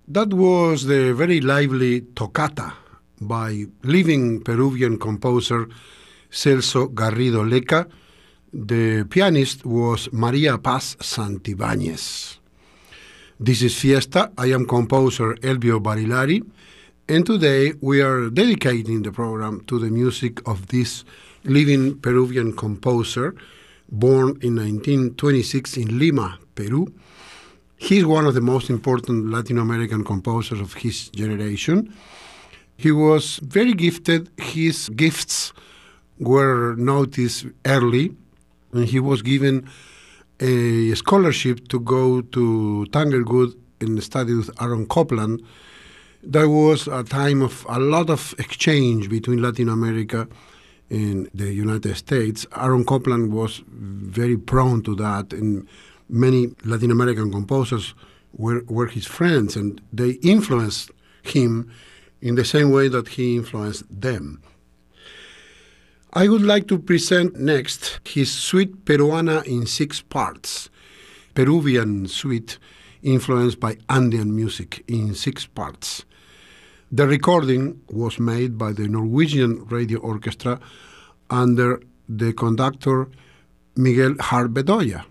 That was the very lively Toccata by living Peruvian composer Celso Garrido Leca. The pianist was Maria Paz Santibáñez. This is Fiesta. I am composer Elvio Barilari, and today we are dedicating the program to the music of this living Peruvian composer born in 1926 in Lima, Peru. He's one of the most important Latin American composers of his generation. He was very gifted. His gifts were noticed early, and he was given a scholarship to go to Tanglewood and study with Aaron Copland. There was a time of a lot of exchange between Latin America and the United States. Aaron Copland was very prone to that, and many Latin American composers were his friends, and they influenced him in the same way that he influenced them. I would like to present next his Suite Peruana in 6 parts, Peruvian suite influenced by Andean music in 6 parts. The recording was made by the Norwegian Radio Orchestra under the conductor Miguel Harp Bedoya.